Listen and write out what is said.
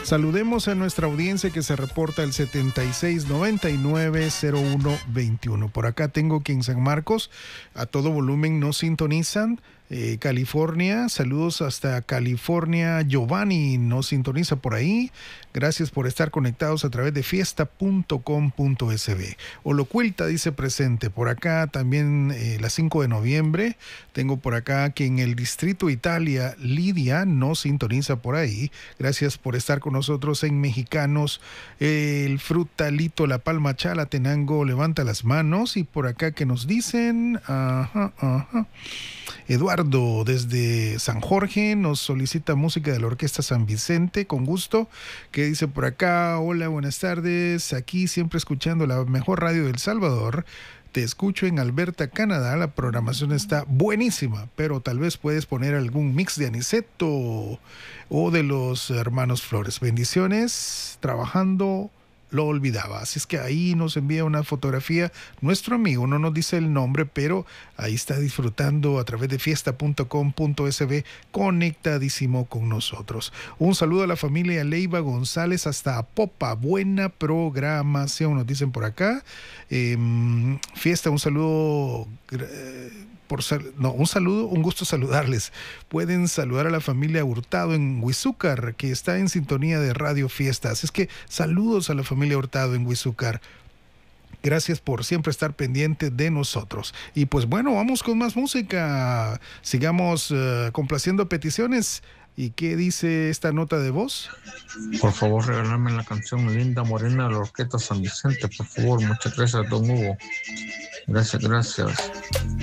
Saludemos a nuestra audiencia que se reporta el 7699-0121. Por acá tengo que en San Marcos a todo volumen nos sintonizan. California, saludos hasta California. Giovanni nos sintoniza por ahí. Gracias por estar conectados a través de fiesta.com.sb. Olocuilta dice presente. Por acá también la 5 de noviembre. Tengo por acá que en el Distrito Italia, Lidia nos sintoniza por ahí. Gracias por estar con nosotros en Mexicanos. El Frutalito, La Palma Chala, Tenango, levanta las manos. Y por acá que nos dicen... Eduardo desde San Jorge nos solicita música de la Orquesta San Vicente, con gusto. ¿Qué dice por acá? Hola, buenas tardes. Aquí siempre escuchando la mejor radio del Salvador. Te escucho en Alberta, Canadá. La programación está buenísima, pero tal vez puedes poner algún mix de Aniceto o de los hermanos Flores. Bendiciones, trabajando. Lo olvidaba, así es que ahí nos envía una fotografía nuestro amigo, no nos dice el nombre, pero ahí está disfrutando a través de fiesta.com.sb, conectadísimo con nosotros. Un saludo a la familia Leiva González hasta Apopa, buena programación, nos dicen por acá. Fiesta, un saludo... un gusto saludarles. Pueden saludar a la familia Hurtado en Huizúcar, que está en sintonía de Radio Fiesta. Así es que saludos a la familia Hurtado en Huizúcar. Gracias por siempre estar pendiente de nosotros. Y pues bueno, vamos con más música. Sigamos complaciendo peticiones. ¿Y qué dice esta nota de voz? Por favor, regálame la canción Linda Morena de la Orquesta San Vicente, por favor. Muchas gracias, don Hugo. Gracias.